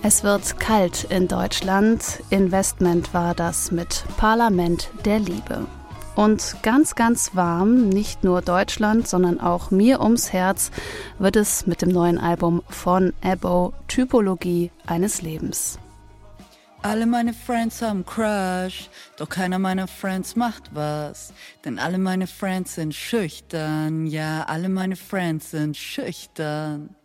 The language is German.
Es wird kalt in Deutschland. Investment war das mit Parlament der Liebe. Und ganz, ganz warm, nicht nur Deutschland, sondern auch mir ums Herz, wird es mit dem neuen Album von Ebo, Typologie eines Lebens. Alle meine Friends haben Crush, doch keiner meiner Friends macht was. Denn alle meine Friends sind schüchtern, ja, alle meine Friends sind schüchtern.